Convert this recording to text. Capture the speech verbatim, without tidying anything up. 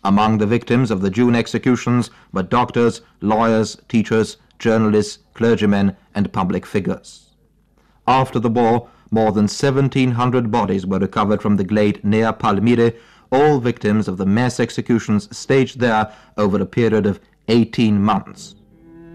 Among the victims of the June executions were doctors, lawyers, teachers, journalists, clergymen, and public figures. After the war, more than seventeen hundred bodies were recovered from the glade near Palmyre, all victims of the mass executions staged there over a period of eighteen months.